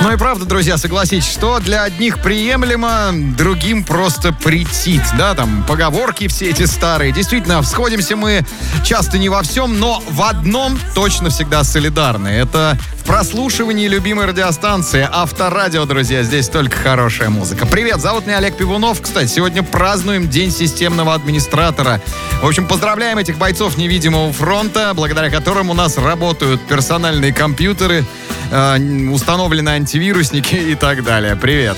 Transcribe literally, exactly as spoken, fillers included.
Ну и правда, друзья, согласитесь, что для одних приемлемо, другим просто претит. Да, там поговорки все эти старые. Действительно, сходимся мы часто не во всем, но в одном точно всегда солидарны. Это в прослушивании любимой радиостанции Авторадио, друзья. Здесь только хорошая музыка. Привет, зовут меня Олег Пивунов. Кстати, сегодня празднуем День системного администратора. В общем, поздравляем этих бойцов невидимого фронта, благодаря которым у нас работают персональные компьютеры, э, установлены антивирусники и так далее. Привет.